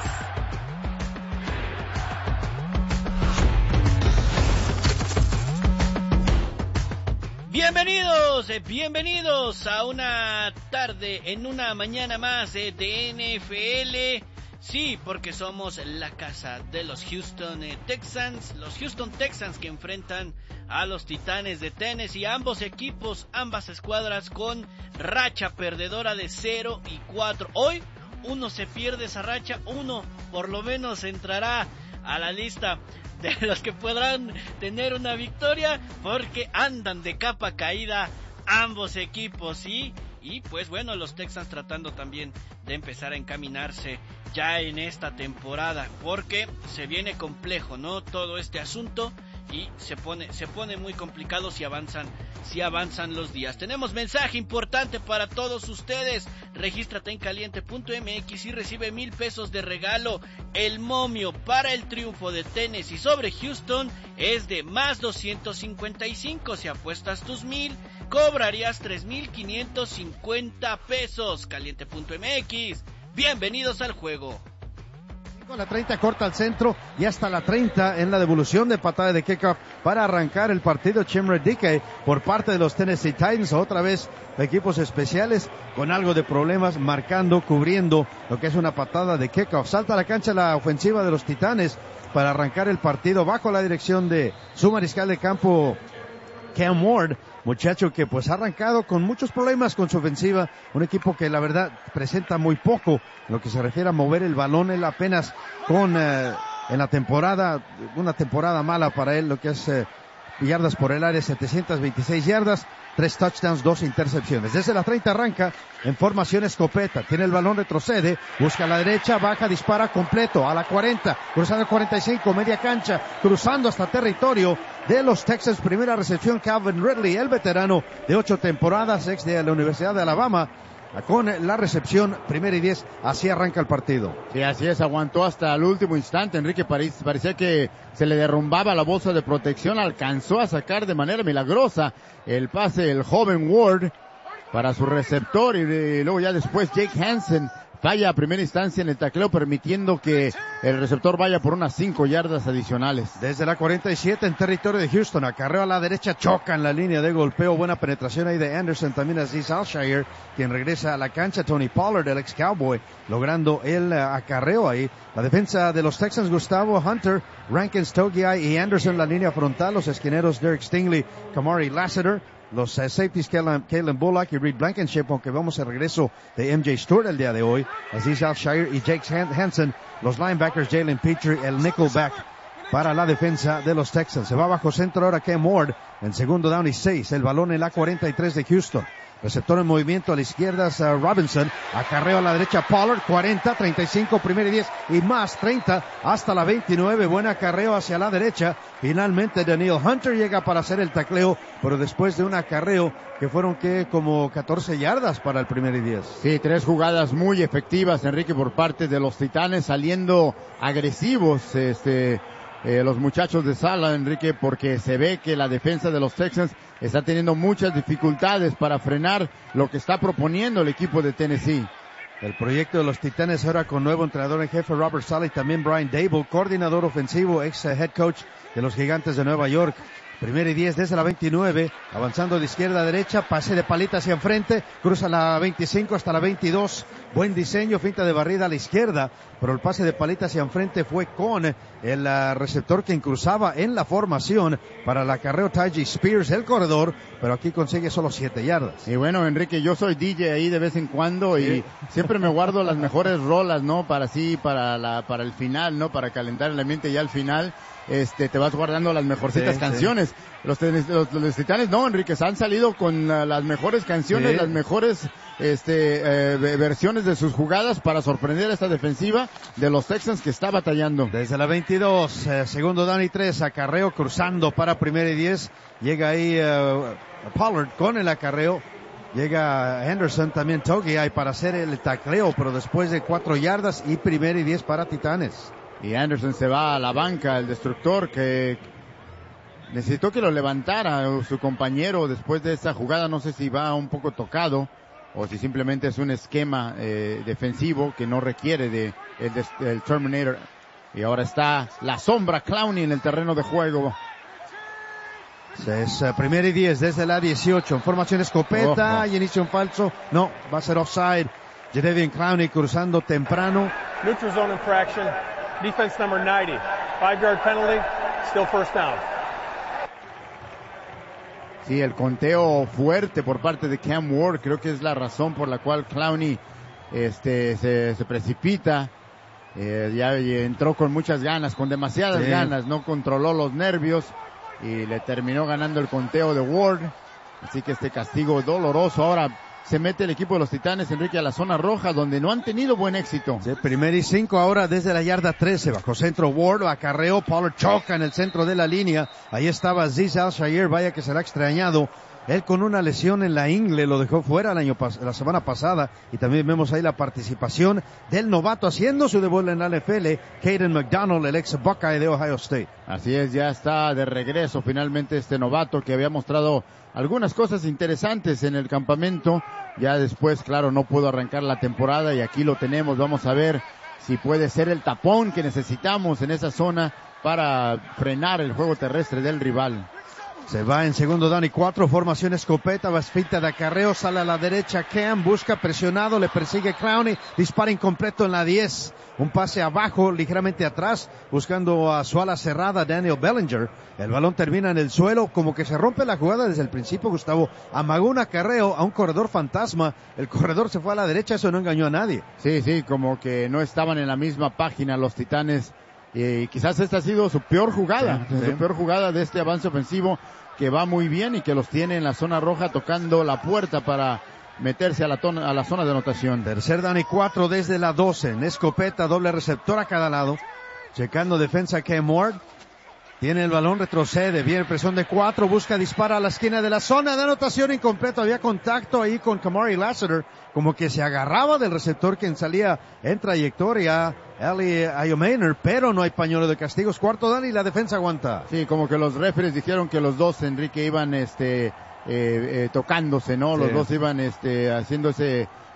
Bienvenidos, bienvenidos a una tarde, en una mañana más de N F L. Sí, porque somos la casa de los Houston Texans, los Houston Texans que enfrentan a los Titanes de Tennessee, ambos equipos, ambas escuadras con racha perdedora de cero y cuatro. Hoy uno se pierde esa racha, uno por lo menos entrará a la lista de los que podrán tener una victoria, porque andan de capa caída ambos equipos, ¿sí? Y pues bueno, los Texans tratando también de empezar a encaminarse ya en esta temporada, porque se viene complejo, ¿no? Todo este asunto, y se pone se pone muy complicado si avanzan si avanzan los días. Tenemos mensaje importante para todos ustedes. Regístrate en Caliente punto M X y recibe mil pesos de regalo. El momio para el triunfo de Tennessee sobre Houston es de más doscientos cincuenta y cinco. Si apuestas tus mil, cobrarías tres mil quinientos cincuenta pesos. Caliente punto M X. Bienvenidos al juego. Con la treinta corta al centro y hasta la treinta en la devolución de patada de kickoff para arrancar el partido. Chimre Dike por parte de los Tennessee Titans, otra vez equipos especiales con algo de problemas marcando, cubriendo lo que es una patada de kickoff. Salta a la cancha la ofensiva de los Titanes para arrancar el partido bajo la dirección de su mariscal de campo Cam Ward, muchacho que pues ha arrancado con muchos problemas con su ofensiva, un equipo que la verdad presenta muy poco en lo que se refiere a mover el balón. Él apenas con eh, en la temporada, una temporada mala para él, lo que es eh, yardas por el área, setecientas veintiséis yardas, tres touchdowns, dos intercepciones. Desde la treinta arranca en formación escopeta, tiene el balón, retrocede, busca a la derecha, baja, dispara completo a la cuarenta, cruzando el cuarenta y cinco, media cancha, cruzando hasta territorio de los Texans. Primera recepción, Calvin Ridley, el veterano de ocho temporadas, ex de la Universidad de Alabama, con la recepción, primera y diez, así arranca el partido. Sí, así es, aguantó hasta el último instante. Enrique París parecía que se le derrumbaba la bolsa de protección, alcanzó a sacar de manera milagrosa el pase el joven Ward para su receptor, y, y luego ya después Jake Hansen falla a primera instancia en el tacleo, permitiendo que el receptor vaya por unas cinco yardas adicionales. Desde la cuarenta y siete en territorio de Houston, acarreo a la derecha, choca en la línea de golpeo, buena penetración ahí de Anderson, también Azeez Al-Shaair, quien regresa a la cancha, Tony Pollard, el ex Cowboy, logrando el acarreo ahí. La defensa de los Texans, Gustavo Hunter, Rankins, Togiai y Anderson, la línea frontal, los esquineros Derek Stingley, Kamari Lassiter, los uh, safeties Kalen Bullock y Reed Blankenship, aunque vamos al regreso de M J Stewart el día de hoy, Azeez Al-Shaair y Jake Hansen, los linebackers Jalen Petrie, el nickelback para la defensa de los Texans. Se va bajo centro ahora Cam Ward, en segundo down y seis, el balón en la cuarenta y tres de Houston. Receptor en movimiento a la izquierda es uh, Robinson, acarreo a la derecha Pollard, cuarenta, treinta y cinco, primera y diez y más, treinta hasta la veintinueve, buen acarreo hacia la derecha. Finalmente Daniel Hunter llega para hacer el tacleo, pero después de un acarreo que fueron que como catorce yardas para el primer y diez. Sí, tres jugadas muy efectivas, Enrique, por parte de los Titanes, saliendo agresivos, este... Eh, los muchachos de Sala, Enrique, porque se ve que la defensa de los Texans está teniendo muchas dificultades para frenar lo que está proponiendo el equipo de Tennessee. El proyecto de los Titanes ahora con nuevo entrenador en jefe Robert Saleh y también Brian Dable, coordinador ofensivo, ex head coach de los Gigantes de Nueva York. Primera y diez desde la veintinueve, avanzando de izquierda a derecha, pase de palita hacia enfrente, cruza la veinticinco hasta la veintidós, buen diseño, finta de barrida a la izquierda, pero el pase de palita hacia enfrente fue con el uh, receptor que cruzaba en la formación para el acarreo Tyjae Spears, el corredor, pero aquí consigue solo siete yardas. Y bueno, Enrique, yo soy D J ahí de vez en cuando y sí. Siempre me guardo las mejores rolas, ¿no? Para sí, para la, para el final, ¿no? Para calentar el ambiente ya al final. Este, te vas guardando las mejorcitas sí, canciones. Sí. Los, los, los Titanes, no, Enrique, han salido con uh, las mejores canciones, sí. las mejores este, eh, versiones de sus jugadas para sorprender a esta defensiva de los Texans que está batallando. Desde la veintidós, eh, segundo down y tres, acarreo cruzando para primera y diez. Llega ahí uh, Pollard con el acarreo. Llega Henderson, también Togiai para hacer el tacleo, pero después de cuatro yardas y primera y diez para Titanes. Y Anderson se va a la banca, el destructor que necesitó que lo levantara su compañero después de esta jugada. No sé si va un poco tocado o si simplemente es un esquema eh, defensivo que no requiere de el, de, el Terminator. Y ahora está la sombra Clowney en el terreno de juego. Es uh, primera y diez desde la dieciocho, en formación escopeta, oh, oh. y inicio un falso, no, va a ser offside. Jadeveon Clowney cruzando temprano. Neutral zone infraction. Defense number ninety. Five yard penalty. Still first down. Sí, el conteo fuerte por parte de Cam Ward. Creo que es la razón por la cual Clowney este, se, se precipita. Eh, ya entró con muchas ganas, con demasiadas sí. ganas. No controló los nervios y le terminó ganando el conteo de Ward. Así que este castigo doloroso. Ahora se mete el equipo de los Titanes, Enrique, a la zona roja, donde no han tenido buen éxito. Sí, primero y cinco ahora desde la yarda trece, bajo centro Ward, acarreó, Pollard choca en el centro de la línea. Ahí estaba Azeez Al-Shaair, vaya que será extrañado. Él con una lesión en la ingle lo dejó fuera el año pas- la semana pasada, y también vemos ahí la participación del novato haciendo su debut en la N F L, Caden McDonald, el ex Buckeye de Ohio State. Así es, ya está de regreso finalmente este novato que había mostrado algunas cosas interesantes en el campamento. Ya después, claro, no pudo arrancar la temporada y aquí lo tenemos. Vamos a ver si puede ser el tapón que necesitamos en esa zona para frenar el juego terrestre del rival. Se va en segundo down y cuatro, formación escopeta, va finta de acarreo, sale a la derecha Cam, busca presionado, le persigue Clowney, dispara incompleto en la diez, un pase abajo, ligeramente atrás, buscando a su ala cerrada Daniel Bellinger. El balón termina en el suelo, como que se rompe la jugada desde el principio. Gustavo amagó un acarreo a un corredor fantasma, el corredor se fue a la derecha, eso no engañó a nadie. Sí, sí, como que no estaban en la misma página los Titanes. Y quizás esta ha sido su peor jugada, sí, sí. su peor jugada de este avance ofensivo, que va muy bien y que los tiene en la zona roja tocando la puerta para meterse a la, tona, a la zona de anotación. Tercer down y cuatro desde la doce, en escopeta, doble receptor a cada lado, checando defensa Cam Ward. Tiene el balón, retrocede, viene presión de cuatro, busca, dispara a la esquina de la zona de anotación, incompleto, había contacto ahí con Kamari Lassiter, como que se agarraba del receptor quien salía en trayectoria, Ali Ayomainer, pero no hay pañuelo de castigos. Cuarto down y la defensa aguanta. Sí, como que los referees dijeron que los dos, Enrique, iban este eh, eh, tocándose, ¿no? Sí. Los dos iban este haciendo ese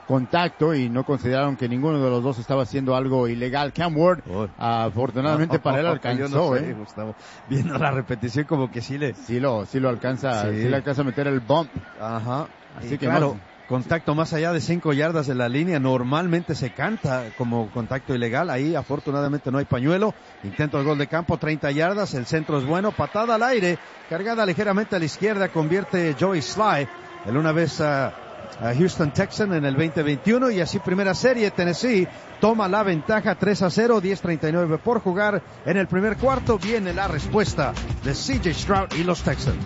contacto y no consideraron que ninguno de los dos estaba haciendo algo ilegal. Cam Ward, oh. afortunadamente oh, para él alcanzó, no sé, ¿eh? Gustavo, viendo la repetición como que sí le... Sí lo, sí lo alcanza, sí. sí le alcanza a meter el bump. Ajá. Así y que claro, no. Contacto más allá de cinco yardas de la línea, normalmente se canta como contacto ilegal. Ahí afortunadamente no hay pañuelo. Intento el gol de campo, treinta yardas, el centro es bueno, patada al aire, cargada ligeramente a la izquierda, convierte Joey Sly en una vez a, a Houston Texan en el veinte veintiuno, y así primera serie. Tennessee toma la ventaja tres a cero, diez treinta y nueve por jugar en el primer cuarto. Viene la respuesta de C J Stroud y los Texans.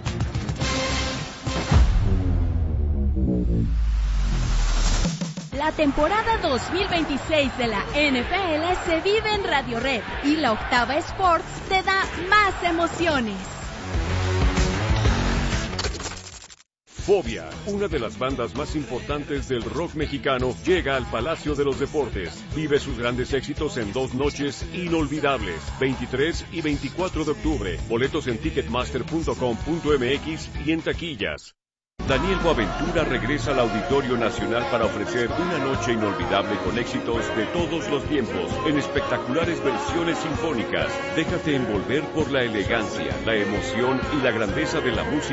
La temporada dos mil veintiséis de la N F L se vive en Radio Red y la Octava Sports te da más emociones. Fobia, una de las bandas más importantes del rock mexicano, llega al Palacio de los Deportes. Vive sus grandes éxitos en dos noches inolvidables, veintitrés y veinticuatro de octubre. Boletos en ticketmaster punto com punto m x y en taquillas. Daniel Boaventura regresa al Auditorio Nacional para ofrecer una noche inolvidable con éxitos de todos los tiempos, en espectaculares versiones sinfónicas. Déjate envolver por la elegancia, la emoción y la grandeza de la música